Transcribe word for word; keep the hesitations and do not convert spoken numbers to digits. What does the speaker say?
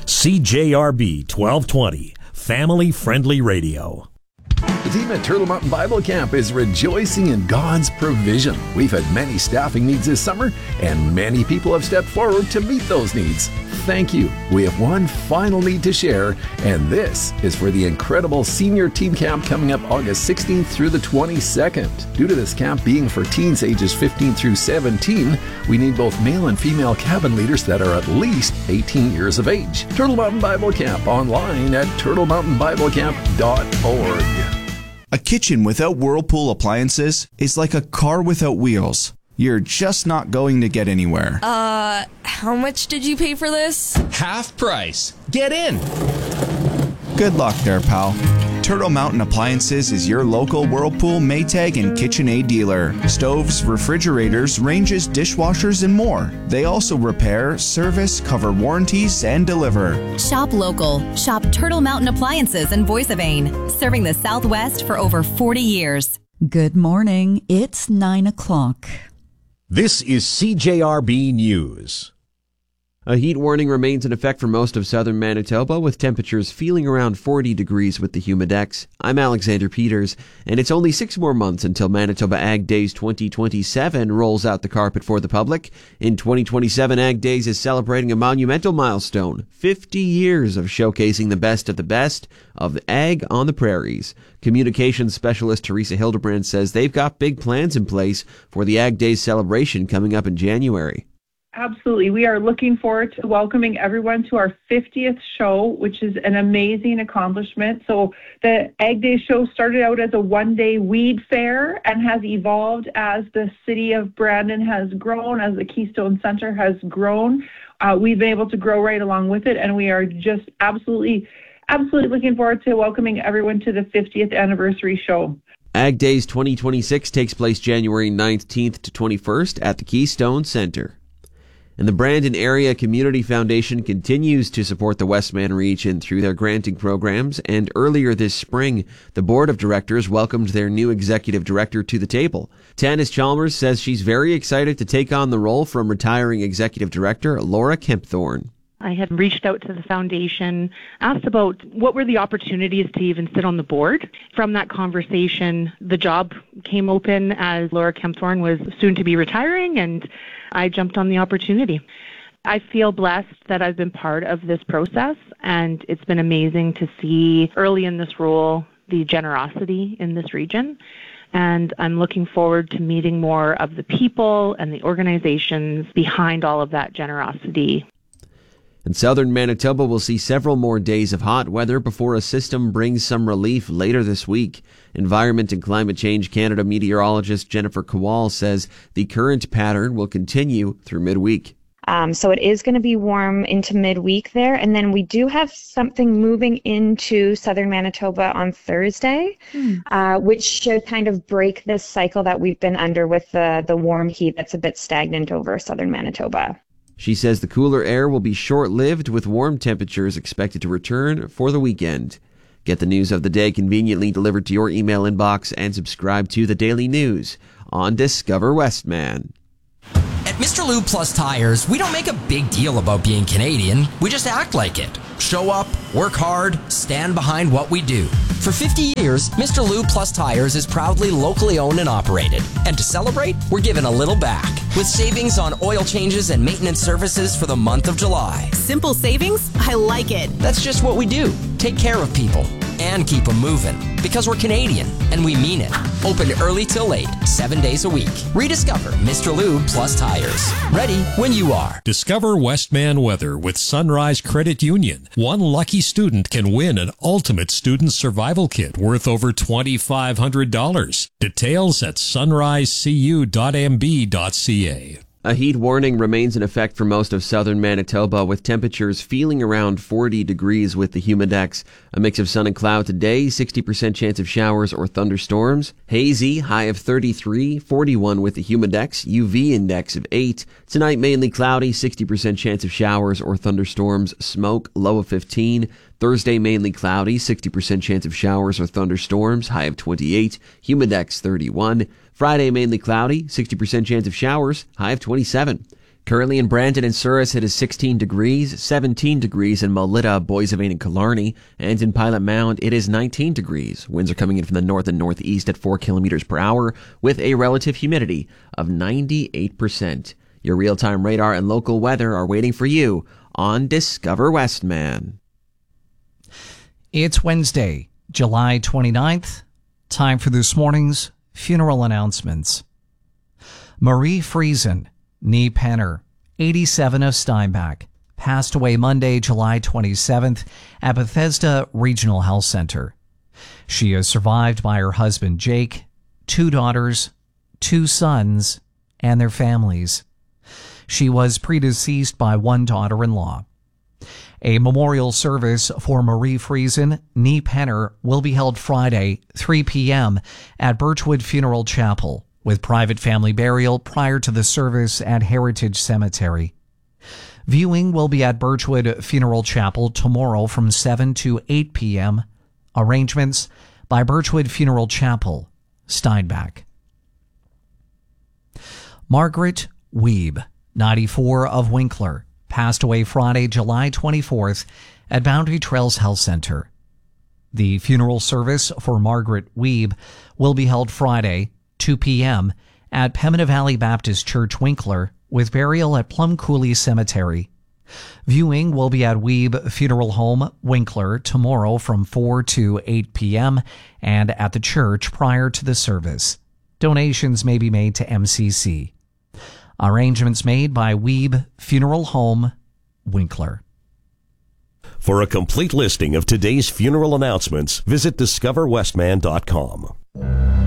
C J R B twelve twenty, family-friendly radio. The team at Turtle Mountain Bible Camp is rejoicing in God's provision. We've had many staffing needs this summer, and many people have stepped forward to meet those needs. Thank you. We have one final need to share, and this is for the incredible senior teen camp coming up August sixteenth through the twenty-second. Due to this camp being for teens ages fifteen through seventeen, we need both male and female cabin leaders that are at least eighteen years of age. Turtle Mountain Bible Camp online at turtle mountain bible camp dot org. A kitchen without Whirlpool appliances is like a car without wheels. You're just not going to get anywhere. Uh, how much did you pay for this? Half price. Get in. Good luck there, pal. Turtle Mountain Appliances is your local Whirlpool, Maytag, and KitchenAid dealer. Stoves, refrigerators, ranges, dishwashers, and more. They also repair, service, cover warranties, and deliver. Shop local. Shop Turtle Mountain Appliances in Voice of Ain, serving the Southwest for over forty years. Good morning. It's nine o'clock. This is C J R B News. A heat warning remains in effect for most of southern Manitoba, with temperatures feeling around forty degrees with the Humidex. I'm Alexander Peters, and it's only six more months until Manitoba Ag Days twenty twenty-seven rolls out the carpet for the public. In twenty twenty-seven, Ag Days is celebrating a monumental milestone, fifty years of showcasing the best of the best of ag on the prairies. Communications specialist Teresa Hildebrand says they've got big plans in place for the Ag Days celebration coming up in January. Absolutely. We are looking forward to welcoming everyone to our fiftieth show, which is an amazing accomplishment. So the Ag Day show started out as a one-day weed fair and has evolved as the city of Brandon has grown, as the Keystone Center has grown. Uh, we've been able to grow right along with it, and we are just absolutely, absolutely looking forward to welcoming everyone to the fiftieth anniversary show. Ag Days twenty twenty-six takes place January nineteenth to twenty-first at the Keystone Center. And the Brandon Area Community Foundation continues to support the Westman region through their granting programs, and earlier this spring, the board of directors welcomed their new executive director to the table. Tanis Chalmers says she's very excited to take on the role from retiring executive director Laura Kempthorne. I had reached out to the foundation, asked about what were the opportunities to even sit on the board. From that conversation, the job came open as Laura Kempthorne was soon to be retiring, and I jumped on the opportunity. I feel blessed that I've been part of this process, and it's been amazing to see early in this role the generosity in this region. And I'm looking forward to meeting more of the people and the organizations behind all of that generosity. And southern Manitoba will see several more days of hot weather before a system brings some relief later this week. Environment and Climate Change Canada meteorologist Jennifer Kowal says the current pattern will continue through midweek. Um, so it is going to be warm into midweek there. And then we do have something moving into southern Manitoba on Thursday, mm. uh, which should kind of break this cycle that we've been under with the, the warm heat that's a bit stagnant over southern Manitoba. She says the cooler air will be short-lived, with warm temperatures expected to return for the weekend. Get the news of the day conveniently delivered to your email inbox and subscribe to the Daily News on Discover Westman. At Mister Lube Plus Tires, we don't make a big deal about being Canadian. We just act like it. Show up, work hard, stand behind what we do. For fifty years, Mister Lube Plus Tires is proudly locally owned and operated. And to celebrate, we're giving a little back with savings on oil changes and maintenance services for the month of July. Simple savings? I like it. That's just what we do. Take care of people and keep them moving. Because we're Canadian, and we mean it. Open early till late, seven days a week. Rediscover Mister Lube Plus Tires. Ready when you are. Discover Westman weather with Sunrise Credit Union. One lucky student can win an ultimate student survival kit worth over twenty-five hundred dollars. Details at sunrise c u dot m b dot c a. A heat warning remains in effect for most of southern Manitoba, with temperatures feeling around forty degrees with the Humidex. A mix of sun and cloud today, sixty percent chance of showers or thunderstorms. Hazy, high of thirty-three, forty-one with the Humidex, U V index of eight. Tonight mainly cloudy, sixty percent chance of showers or thunderstorms. Smoke, low of fifteen. Thursday mainly cloudy, sixty percent chance of showers or thunderstorms, high of twenty-eight. Humidex thirty-one. Friday mainly cloudy, sixty percent chance of showers, high of twenty-seven. Currently in Brandon and Souris, it is sixteen degrees, seventeen degrees in Melita, Boissevain, and Killarney, and in Pilot Mound, it is nineteen degrees. Winds are coming in from the north and northeast at four kilometers per hour with a relative humidity of ninety-eight percent. Your real-time radar and local weather are waiting for you on Discover Westman. It's Wednesday, July twenty-ninth. Time for this morning's funeral announcements. Marie Friesen, Nee Penner, eighty-seven, of Steinbach, passed away Monday, July twenty-seventh at Bethesda Regional Health Center. She is survived by her husband Jake, two daughters, two sons, and their families. She was predeceased by one daughter-in-law. A memorial service for Marie Friesen, Nee Penner, will be held Friday, three p.m. at Birchwood Funeral Chapel, with private family burial prior to the service at Heritage Cemetery. Viewing will be at Birchwood Funeral Chapel tomorrow from seven to eight p.m. Arrangements by Birchwood Funeral Chapel, Steinbach. Margaret Wiebe, ninety-four, of Winkler, passed away Friday, July twenty-fourth at Boundary Trails Health Center. The funeral service for Margaret Wiebe will be held Friday, two p.m. at Pemina Valley Baptist Church, Winkler, with burial at Plum Coulee Cemetery. Viewing will be at Wiebe Funeral Home, Winkler, tomorrow from four to eight p.m. and at the church prior to the service. Donations may be made to M C C. Arrangements made by Wiebe Funeral Home, Winkler. For a complete listing of today's funeral announcements, visit discover westman dot com.